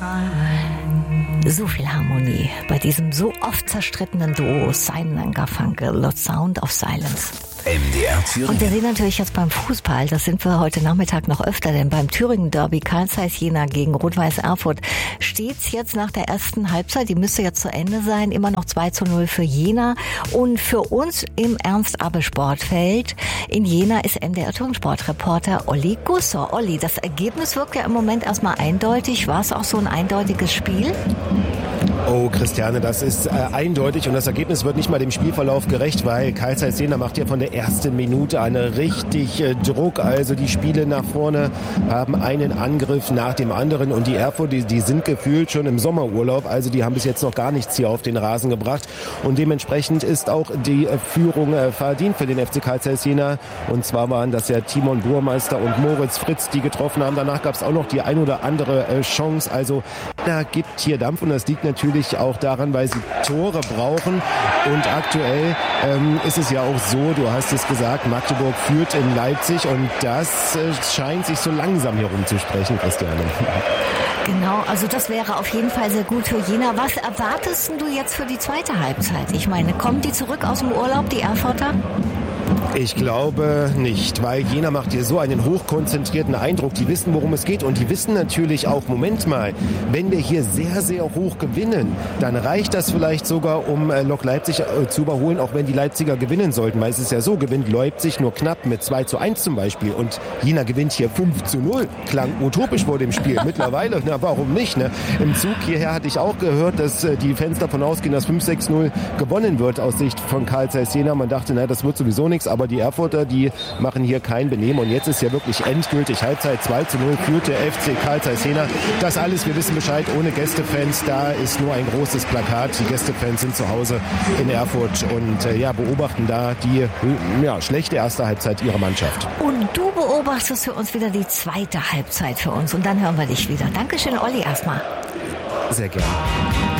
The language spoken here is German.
So viel Harmonie bei diesem so oft zerstrittenen Duo Simon & Garfunkel, The Sound of Silence. MDR Thüringen. Und wir sehen natürlich jetzt beim Fußball, das sind wir heute Nachmittag noch öfter, denn beim Thüringen-Derby Carl Zeiss Jena gegen Rot-Weiß Erfurt steht's jetzt nach der ersten Halbzeit, die müsste jetzt zu Ende sein, immer noch 2:0 für Jena. Und für uns im Ernst-Abbe-Sportfeld in Jena ist MDR Thüringen-Sportreporter Olli Gusser. Olli, das Ergebnis wirkt ja im Moment erstmal eindeutig. War es auch so ein eindeutiges Spiel? Oh, Christiane, das ist eindeutig und das Ergebnis wird nicht mal dem Spielverlauf gerecht, weil Carl Zeiss Jena macht ja von der ersten Minute eine richtig Druck. Also die Spiele nach vorne haben einen Angriff nach dem anderen und die Erfurt, die sind gefühlt schon im Sommerurlaub. Also die haben bis jetzt noch gar nichts hier auf den Rasen gebracht und dementsprechend ist auch die Führung verdient für den FC Carl Zeiss Jena. Und zwar waren das ja Timon Burmeister und Moritz Fritz, die getroffen haben. Danach gab es auch noch die ein oder andere Chance. Also da gibt hier Dampf und das liegt natürlich auch daran, weil sie Tore brauchen und aktuell ist es ja auch so, du hast es gesagt, Magdeburg führt in Leipzig und das scheint sich so langsam herumzusprechen, Christiane. Genau, also das wäre auf jeden Fall sehr gut für Jena. Was erwartest du jetzt für die zweite Halbzeit? Ich meine, kommen die zurück aus dem Urlaub, die Erfurter? Ich glaube nicht, weil Jena macht hier so einen hochkonzentrierten Eindruck. Die wissen, worum es geht und die wissen natürlich auch, Moment mal, wenn wir hier sehr, sehr hoch gewinnen, dann reicht das vielleicht sogar, um Lok Leipzig zu überholen, auch wenn die Leipziger gewinnen sollten. Weil es ist ja so, gewinnt Leipzig nur knapp mit 2:1 zum Beispiel und Jena gewinnt hier 5:0. Klang utopisch vor dem Spiel. Mittlerweile, na warum nicht? Ne? Im Zug hierher hatte ich auch gehört, dass die Fans davon ausgehen, dass 5-6-0 gewonnen wird aus Sicht von Carl Zeiss Jena. Man dachte, na, das wird sowieso nichts, aber die Erfurter, die machen hier kein Benehmen und jetzt ist ja wirklich endgültig Halbzeit 2:0 führt der FC Carl Zeiss Jena. Das alles, wir wissen Bescheid, ohne Gästefans, da ist nur ein großes Plakat. Die Gästefans sind zu Hause in Erfurt und beobachten da die schlechte erste Halbzeit ihrer Mannschaft. Und du beobachtest für uns wieder die zweite Halbzeit für uns und dann hören wir dich wieder. Dankeschön, Olli, erstmal. Sehr gerne.